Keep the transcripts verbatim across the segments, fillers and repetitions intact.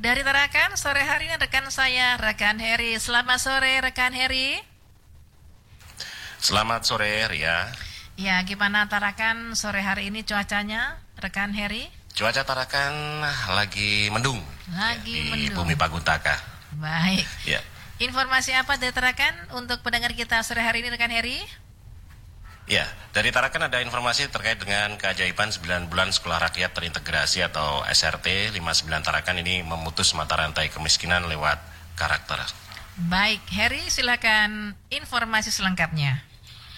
Dari Tarakan, sore hari ini rekan saya, rekan Heri. Selamat sore, rekan Heri. Selamat sore, Ria. Ya, gimana Tarakan sore hari ini cuacanya, rekan Heri? Cuaca Tarakan lagi mendung. Lagi ya, mendung. Di Bumi Paguntaka. Baik. Ya. Informasi apa dari Tarakan untuk pendengar kita sore hari ini, rekan Heri? Ya, dari Tarakan ada informasi terkait dengan keajaiban sembilan bulan Sekolah Rakyat Terintegrasi atau S R T lima puluh sembilan Tarakan ini memutus mata rantai kemiskinan lewat karakter. Baik, Heri silakan informasi selengkapnya.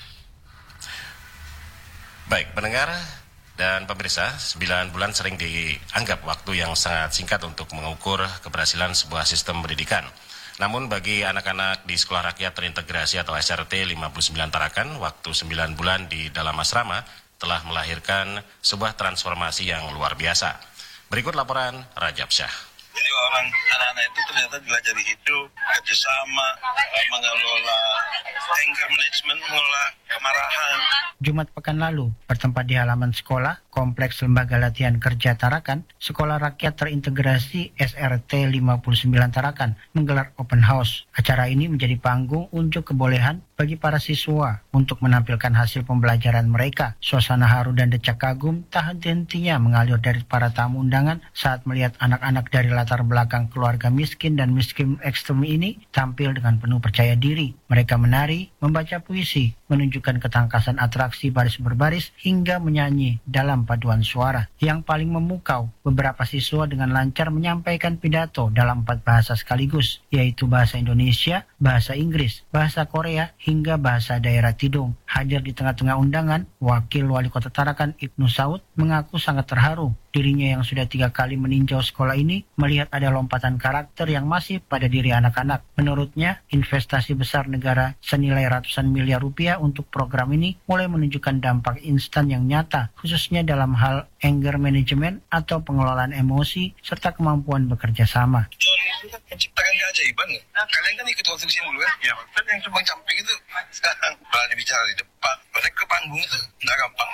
Baik, pendengar dan pemirsa, sembilan bulan sering dianggap waktu yang sangat singkat untuk mengukur keberhasilan sebuah sistem pendidikan. Namun bagi anak-anak di Sekolah Rakyat Terintegrasi atau S R T lima puluh sembilan Tarakan, waktu sembilan bulan di dalam asrama telah melahirkan sebuah transformasi yang luar biasa. Berikut laporan Rajab Syah. Jadi orang anak-anak itu ternyata diajari hidup, kerjasama, mengelola anger management, mengelola kemarahan. Jumat pekan lalu, bertempat di halaman sekolah, Kompleks Lembaga Latihan Kerja Tarakan, Sekolah Rakyat Terintegrasi S R T lima puluh sembilan Tarakan menggelar open house. Acara ini menjadi panggung unjuk kebolehan bagi para siswa untuk menampilkan hasil pembelajaran mereka. Suasana haru dan decak kagum tak henti-hentinya mengalir dari para tamu undangan saat melihat anak-anak dari latar belakang keluarga miskin dan miskin ekstrem ini tampil dengan penuh percaya diri. Mereka menari, membaca puisi, menunjukkan ketangkasan atraksi baris berbaris hingga menyanyi dalam paduan suara. Yang paling memukau, beberapa siswa dengan lancar menyampaikan pidato dalam empat bahasa sekaligus, yaitu bahasa Indonesia, bahasa Inggris, bahasa Korea, hingga bahasa daerah Tidung. Hadir di tengah-tengah undangan, Wakil Wali Kota Tarakan Ibnu Saud mengaku sangat terharu. Dirinya yang sudah tiga kali meninjau sekolah ini melihat ada lompatan karakter yang masih pada diri anak-anak. Menurutnya, investasi besar negara senilai ratusan miliar rupiah untuk program ini mulai menunjukkan dampak instan yang nyata, khususnya dalam hal anger management atau pengelolaan emosi serta kemampuan bekerja sama. Itu kan menciptakan keajaiban. Nah, kalian kan ikut waktu di sini dulu ya. Ya, kan yang cuma camping itu sekarang berani bicara di depan. Balik ke panggung itu nggak gampang.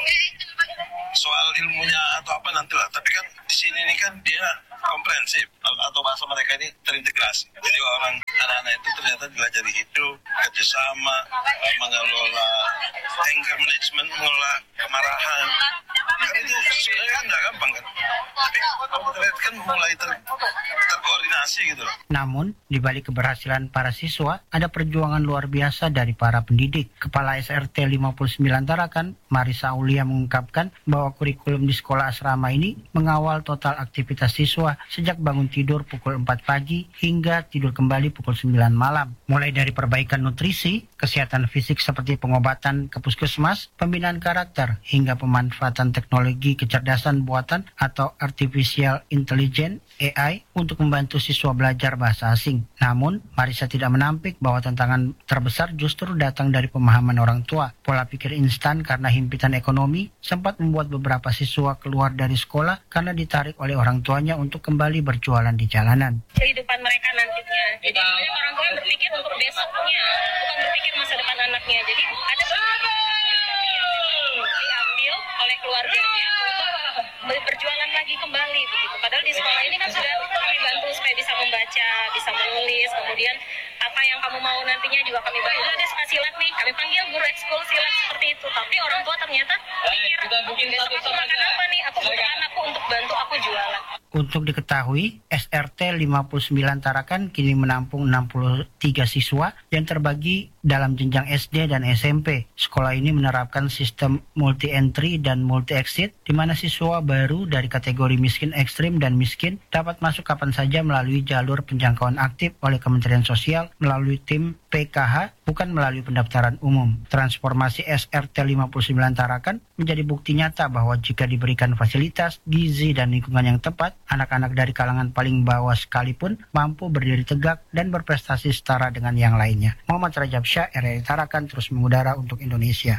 Soal ilmunya atau apa nanti lah. Tapi kan di sini ini kan dia komprehensif atau bahasa mereka ini terintegrasi. Jadi orang anak-anak itu ternyata diajari hidup, kerjasama, mengelola anger management, mengelola kemarahan. Kan itu sebenarnya kan nggak gampang kan. Tapi kalau terlihat kan mulai ter, terkoordinasi gitu loh. Namun, di balik keberhasilan para siswa, ada perjuangan luar biasa dari para pendidik. Kepala S R T lima puluh sembilan Tarakan, Marisa Aulia mengungkapkan bahwa kurikulum di sekolah asrama ini mengawal total aktivitas siswa sejak bangun tidur pukul empat pagi hingga tidur kembali pukul sembilan malam. Mulai dari perbaikan nutrisi, kesehatan fisik seperti pengobatan ke puskesmas, pembinaan karakter, hingga pemanfaatan teknologi kecerdasan buatan atau artificial intelligence A I untuk membantu siswa belajar bahasa asing. Namun, Marisa tidak menampik bahwa tantangan terbesar justru datang dari pemahaman orang tua. Pola pikir instan karena himpitan ekonomi sempat membuat beberapa siswa keluar dari sekolah karena ditarik oleh orang tuanya untuk kembali berjualan di jalanan. Kehidupan mereka nantinya. Jadi orang tua berpikir untuk besoknya, bukan berpikir masa depan anaknya. Jadi ada beberapa yang diambil oleh keluarganya untuk berjualan lagi kembali begitu. Padahal di sekolah ini kan sudah kami bantu supaya bisa membaca, bisa menulis, kemudian apa yang kamu mau nantinya juga kami bantu. Ada suka silat nih, kami panggil guru ekskul silat seperti itu. Tapi orang tua ternyata mikir, besok aku makan apa nih? Aku butuh anakku untuk bantu aku jualan. Untuk diketahui, S R T lima puluh sembilan Tarakan kini menampung enam puluh tiga siswa yang terbagi dalam jenjang S D dan S M P. Sekolah ini menerapkan sistem multi-entry dan multi-exit, di mana siswa baru dari kategori miskin ekstrim dan miskin dapat masuk kapan saja melalui jalur penjangkauan aktif oleh Kementerian Sosial melalui tim P K H, bukan melalui pendaftaran umum. Transformasi S R T lima puluh sembilan Tarakan menjadi bukti nyata bahwa jika diberikan fasilitas, gizi, dan lingkungan yang tepat, anak-anak dari kalangan paling bawah sekalipun mampu berdiri tegak dan berprestasi setara dengan yang lainnya. Muhammad Rajab Syah, R R I Tarakan, terus mengudara untuk Indonesia.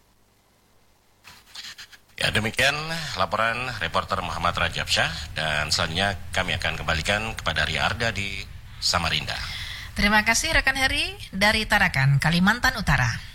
Ya, demikian laporan reporter Muhammad Rajab Syah, dan selanjutnya kami akan kembalikan kepada Ria Arda di Samarinda. Terima kasih rekan Heri dari Tarakan, Kalimantan Utara.